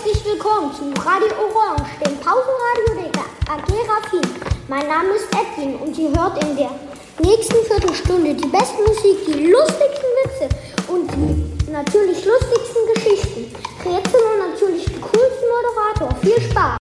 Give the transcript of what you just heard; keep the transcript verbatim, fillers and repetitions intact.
herzlich willkommen zu Radio Orange, dem Pausenradio der A G Raffin. Mein Name ist Edwin und ihr hört in der nächsten Viertelstunde die beste Musik, die lustigsten Witze und die natürlich lustigsten Geschichten. Rätsel und natürlich den coolsten Moderator. Viel Spaß!